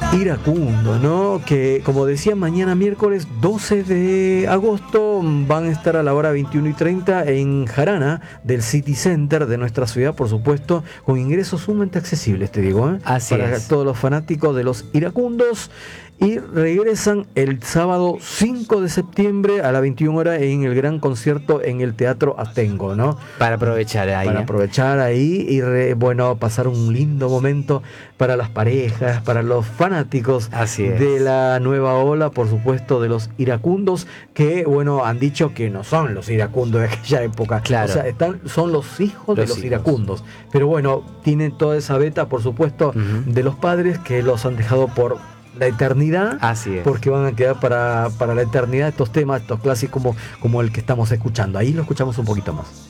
Iracundo, ¿no? Que, como decía, mañana miércoles 12 de agosto van a estar a la hora 21:30 en Jarana del City Center de nuestra ciudad, por supuesto, con ingresos sumamente accesibles, te digo, ¿eh? Así para es. todos los fanáticos de los iracundos. Y regresan el sábado 5 de septiembre a las 21 horas en el gran concierto en el Teatro Atengo, ¿no? Para aprovechar ahí. Para aprovechar ahí y bueno, pasar un lindo momento para las parejas, para los fanáticos de la nueva ola, por supuesto, de los iracundos, que bueno, han dicho que no son los iracundos de aquella época. Claro. O sea, son los hijos de los iracundos. Pero bueno, tienen toda esa beta, por supuesto, de los padres que los han dejado por la eternidad. Así es. Porque van a quedar para la eternidad estos temas, estos clásicos como el que estamos escuchando. Ahí lo escuchamos un poquito más.